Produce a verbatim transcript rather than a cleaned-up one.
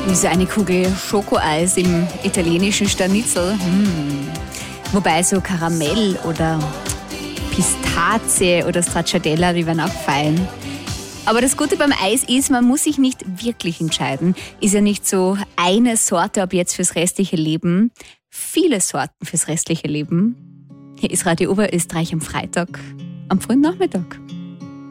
Wie so eine Kugel Schokoeis im italienischen Schnitzel. Hm. Wobei so Karamell oder Pistazie oder Stracciatella, die werden auch fein. Aber das Gute beim Eis ist, man muss sich nicht wirklich entscheiden. Ist ja nicht so eine Sorte ab jetzt fürs restliche Leben. Viele Sorten fürs restliche Leben. Hier ist Radio Oberösterreich am Freitag, am frühen Nachmittag.